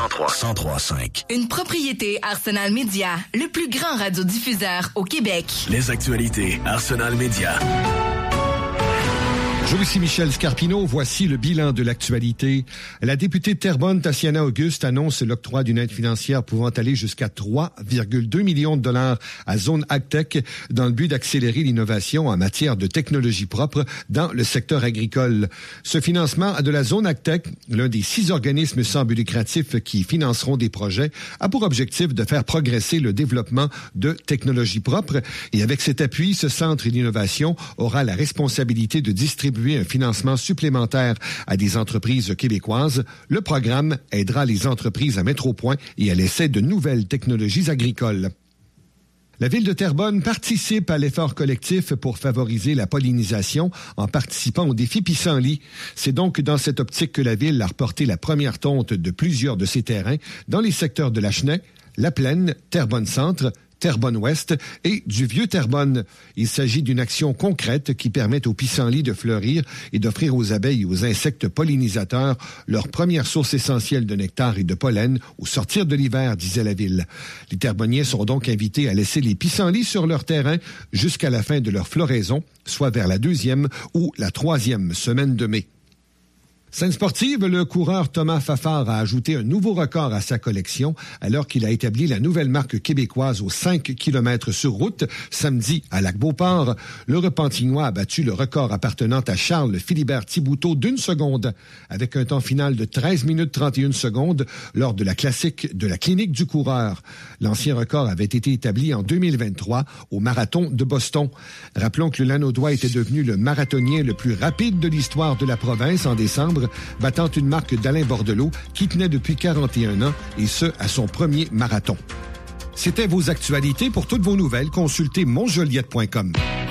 103.5. Une propriété Arsenal Média, le plus grand radiodiffuseur au Québec. Les actualités Arsenal Média. Bonjour, ici Michel Scarpino. Voici le bilan de l'actualité. La députée de Terrebonne, Tatiana Auguste, annonce l'octroi d'une aide financière pouvant aller jusqu'à 3,2 millions de dollars à Zone AgTech dans le but d'accélérer l'innovation en matière de technologie propre dans le secteur agricole. Ce financement de la Zone AgTech, l'un des 6 organismes sans but lucratif qui financeront des projets, a pour objectif de faire progresser le développement de technologies propres. Et avec cet appui, ce centre d'innovation aura la responsabilité de distribuer un financement supplémentaire à des entreprises québécoises. Le programme aidera les entreprises à mettre au point et à l'essai de nouvelles technologies agricoles. La Ville de Terrebonne participe à l'effort collectif pour favoriser la pollinisation en participant au défi Pissenlit. C'est donc dans cette optique que la Ville a reporté la première tonte de plusieurs de ses terrains dans les secteurs de la Chenay, la Plaine, Terrebonne-Centre, Terrebonne-Ouest et du Vieux-Terrebonne. Il s'agit d'une action concrète qui permet aux pissenlits de fleurir et d'offrir aux abeilles et aux insectes pollinisateurs leur première source essentielle de nectar et de pollen au sortir de l'hiver, disait la Ville. Les Terrebonniens sont donc invités à laisser les pissenlits sur leur terrain jusqu'à la fin de leur floraison, soit vers la 2e ou la 3e semaine de mai. Scène sportive, le coureur Thomas Fafard a ajouté un nouveau record à sa collection alors qu'il a établi la nouvelle marque québécoise aux 5 km sur route samedi à Lac-Beauport. Le Repentignois a battu le record appartenant à Charles Philibert Thibouteau d'1 seconde avec un temps final de 13 minutes 31 secondes lors de la classique de la clinique du coureur. L'ancien record avait été établi en 2023 au marathon de Boston. Rappelons que le Lanaudois était devenu le marathonien le plus rapide de l'histoire de la province en décembre, battant une marque d'Alain Bordelot qui tenait depuis 41 ans, et ce, à son premier marathon. C'était vos actualités. Pour toutes vos nouvelles, consultez monjoliette.com.